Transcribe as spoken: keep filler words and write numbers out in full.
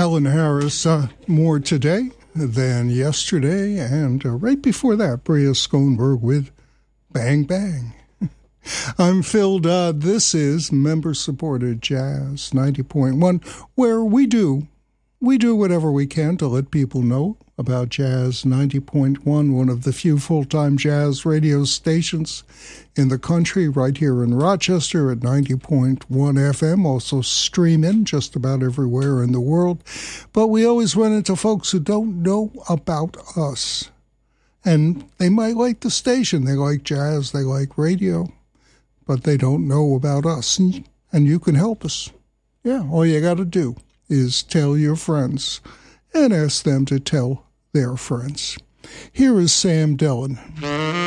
Alan Harris, uh, more today than yesterday, and uh, right before that, Bria Schoenberg with Bang Bang. I'm Phil Dodd. This is member-supported Jazz ninety point one, where we do, we do whatever we can to let people know about Jazz ninety point one, one of the few full-time jazz radio stations in the country, right here in Rochester at ninety point one F M, also streaming just about everywhere in the world. But we always run into folks who don't know about us. And they might like the station, they like jazz, they like radio, but they don't know about us. And, and you can help us. Yeah, all you got to do is tell your friends and ask them to tell their friends. Here is Sam Dillon.